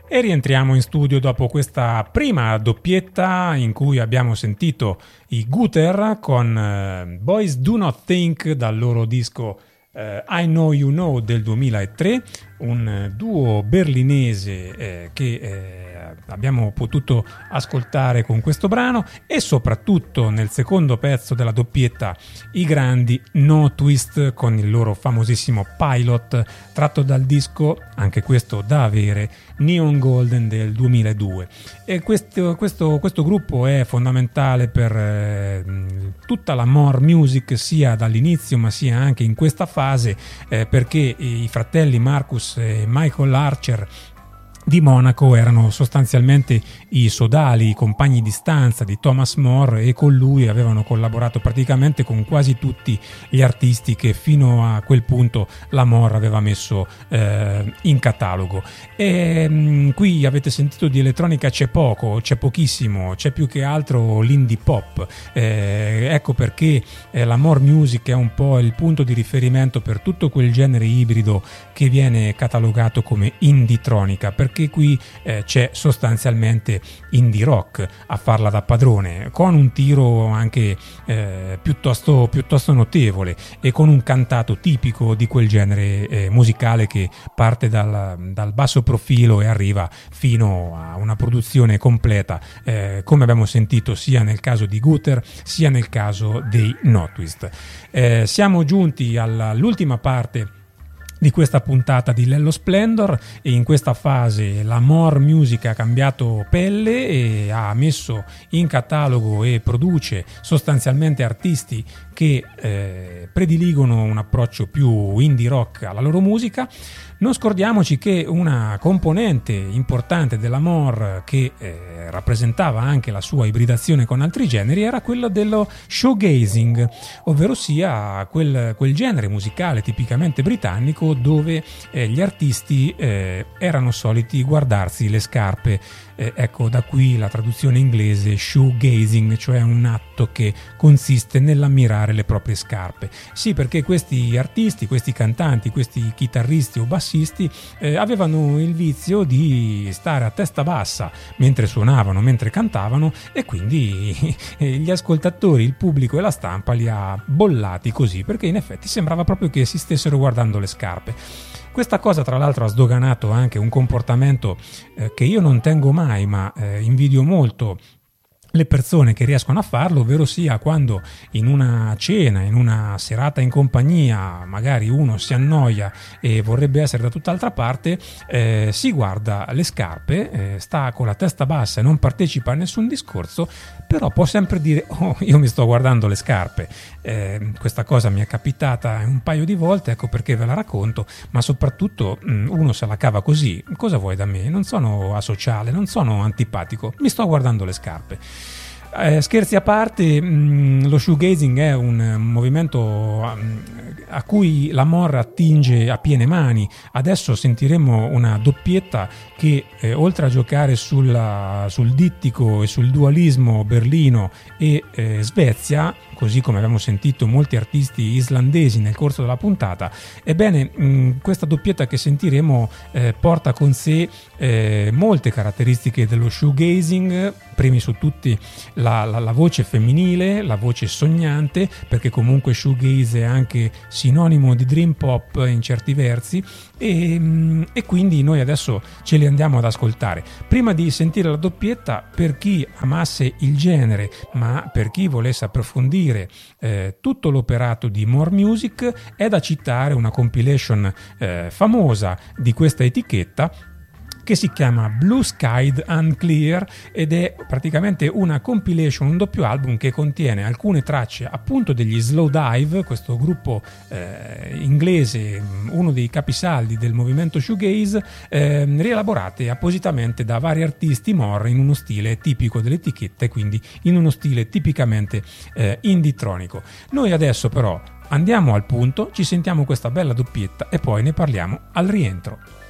E rientriamo in studio dopo questa prima doppietta in cui abbiamo sentito i Guter con Boys Do Not Think dal loro disco I Know You Know del 2003, un duo berlinese che abbiamo potuto ascoltare con questo brano, e soprattutto nel secondo pezzo della doppietta i grandi No Twist con il loro famosissimo Pilot tratto dal disco, anche questo da avere, Neon Golden del 2002. E questo gruppo è fondamentale per tutta la more music, sia dall'inizio ma sia anche in questa fase, perché i fratelli Marcus e Michael Archer di Monaco erano sostanzialmente i sodali, i compagni di stanza di Thomas More, e con lui avevano collaborato praticamente con quasi tutti gli artisti che fino a quel punto la More aveva messo in catalogo. E qui avete sentito di elettronica c'è poco, c'è pochissimo, c'è più che altro l'indie pop, ecco perché la more music è un po' il punto di riferimento per tutto quel genere ibrido che viene catalogato come indie-tronica, perché qui c'è sostanzialmente indie rock a farla da padrone, con un tiro anche piuttosto notevole e con un cantato tipico di quel genere musicale che parte dal basso profilo e arriva fino a una produzione completa, come abbiamo sentito sia nel caso di Guter sia nel caso dei No Twist. Siamo giunti all'ultima parte di questa puntata di Lello Splendor, e in questa fase la more music ha cambiato pelle e ha messo in catalogo e produce sostanzialmente artisti che prediligono un approccio più indie rock alla loro musica. Non scordiamoci che una componente importante della more, che rappresentava anche la sua ibridazione con altri generi, era quella dello showgazing, ovvero sia quel genere musicale tipicamente britannico dove gli artisti erano soliti guardarsi le scarpe. Ecco, da qui la traduzione inglese shoegazing, cioè un atto che consiste nell'ammirare le proprie scarpe. Sì, perché questi artisti, questi cantanti, questi chitarristi o bassisti avevano il vizio di stare a testa bassa mentre suonavano, mentre cantavano, e quindi gli ascoltatori, il pubblico e la stampa li ha bollati così, perché in effetti sembrava proprio che si stessero guardando le scarpe. Questa cosa tra l'altro ha sdoganato anche un comportamento che io non tengo mai, ma invidio molto le persone che riescono a farlo, ovvero sia quando in una cena, in una serata in compagnia, magari uno si annoia e vorrebbe essere da tutt'altra parte, si guarda le scarpe, sta con la testa bassa e non partecipa a nessun discorso, però può sempre dire: oh, io mi sto guardando le scarpe. Questa cosa mi è capitata un paio di volte, ecco perché ve la racconto, ma soprattutto uno se la cava così: cosa vuoi da me? Non sono asociale, non sono antipatico, mi sto guardando le scarpe. Scherzi a parte, lo shoegazing è un movimento a cui la more attinge a piene mani. Adesso sentiremo una doppietta che oltre a giocare sul dittico e sul dualismo berlino e Svezia, così come abbiamo sentito molti artisti islandesi nel corso della puntata, ebbene questa doppietta che sentiremo porta con sé molte caratteristiche dello shoegazing, primi su tutti la voce femminile, la voce sognante, perché comunque shoegaze è anche sinonimo di dream pop in certi versi, e quindi noi adesso ce li andiamo ad ascoltare. Prima di sentire la doppietta, per chi amasse il genere, ma per chi volesse approfondire tutto l'operato di more music, è da citare una compilation famosa di questa etichetta, che si chiama Blue Skied Unclear, ed è praticamente una compilation, un doppio album che contiene alcune tracce appunto degli Slowdive, questo gruppo inglese, uno dei capisaldi del movimento shoegaze, rielaborate appositamente da vari artisti more in uno stile tipico dell'etichetta, e quindi in uno stile tipicamente indie-tronico. Noi adesso però andiamo al punto, ci sentiamo questa bella doppietta e poi ne parliamo al rientro.